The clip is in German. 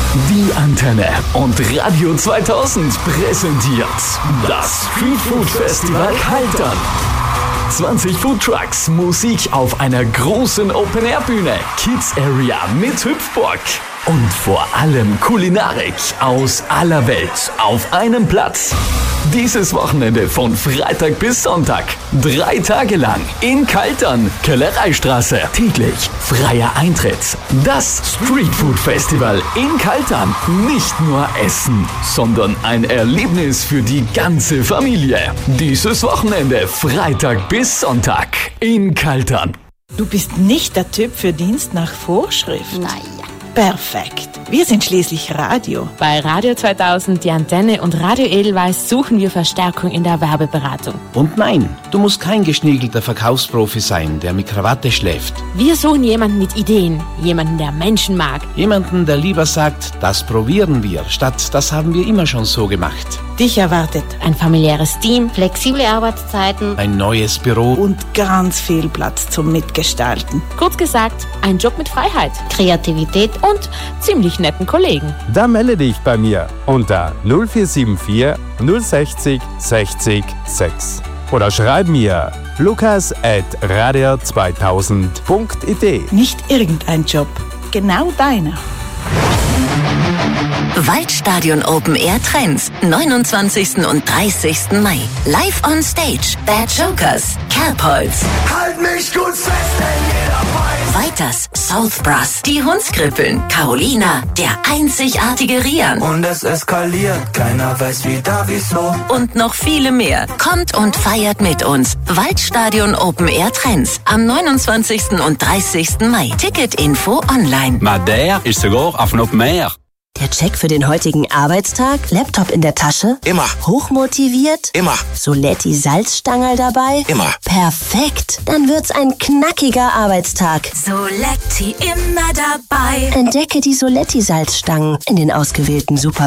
Die Antenne und Radio 2000 präsentiert das Street Food Festival Kaltern. 20 Food Trucks, Musik auf einer großen Open-Air-Bühne, Kids Area mit Hüpfburg und vor allem Kulinarik aus aller Welt auf einem Platz. Dieses Wochenende von Freitag bis Sonntag, 3 Tage lang in Kaltern, Kellereistraße, täglich freier Eintritt. Das Street Food Festival in Kaltern. Nicht nur Essen, sondern ein Erlebnis für die ganze Familie. Dieses Wochenende, Freitag bis Sonntag in Kaltern. Du bist nicht der Typ für Dienst nach Vorschrift. Naja. Perfekt. Wir sind schließlich Radio. Bei Radio 2000, die Antenne und Radio Edelweiss suchen wir Verstärkung in der Werbeberatung. Und nein, du musst kein geschniegelter Verkaufsprofi sein, der mit Krawatte schläft. Wir suchen jemanden mit Ideen, jemanden, der Menschen mag. Jemanden, der lieber sagt, das probieren wir, statt das haben wir immer schon so gemacht. Dich erwartet Ein familiäres Team, Flexible Arbeitszeiten. Ein neues Büro. und ganz viel Platz zum Mitgestalten. kurz gesagt, ein Job mit Freiheit Kreativität. und ziemlich netten Kollegen. Dann melde dich bei mir unter 0474 060 60 6 oder schreib mir lukas@radio2000.it. Nicht irgendein Job, genau deiner. Waldstadion Open Air Trends, 29. und 30. Mai. Live on Stage, Bad Jokers, Kerbholz. Halt mich gut fest, denn jeder weiß. Weiters, South Brass, die Hundskrippeln, Carolina, der einzigartige Rian Und es eskaliert, keiner weiß wie da, wieso. und noch viele mehr. Kommt und feiert mit uns. Waldstadion Open Air Trends am 29. und 30. Mai. Ticketinfo online. Madère ist sogar auf Open Air. Der Check für den heutigen Arbeitstag? Laptop in der Tasche? Immer. Hochmotiviert? Immer. Soletti Salzstangerl dabei? Immer. Perfekt! Dann wird's ein knackiger Arbeitstag. Soletti immer dabei. Entdecke die Soletti Salzstangen in den ausgewählten Super